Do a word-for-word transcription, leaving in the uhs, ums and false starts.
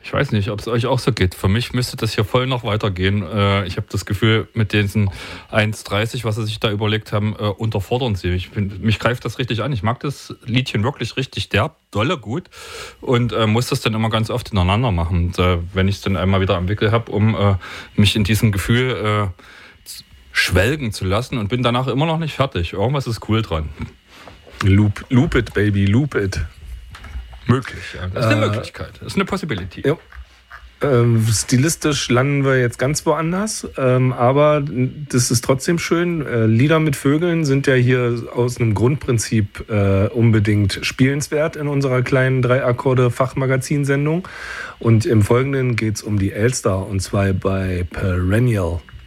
Ich weiß nicht, ob es euch auch so geht. Für mich müsste das hier voll noch weitergehen. Äh, ich habe das Gefühl, mit diesen eins dreißig, was sie sich da überlegt haben, äh, unterfordern sie. Ich bin, mich greift das richtig an. Ich mag das Liedchen wirklich richtig derb, dolle gut und äh, muss das dann immer ganz oft ineinander machen. Und, äh, wenn ich es dann einmal wieder am Wickel habe, um äh, mich in diesem Gefühl äh, schwelgen zu lassen und bin danach immer noch nicht fertig. Irgendwas ist cool dran. Loop, loop it, baby, loop it. Möglich, ja. Das ist eine Äh, Möglichkeit. Das ist eine Possibility. Ja. Ähm, stilistisch landen wir jetzt ganz woanders, ähm, aber das ist trotzdem schön. Äh, Lieder mit Vögeln sind ja hier aus einem Grundprinzip äh, unbedingt spielenswert in unserer kleinen Drei-Akkorde-Fachmagazinsendung. Und im Folgenden geht es um die Elster, und zwar bei Perennial.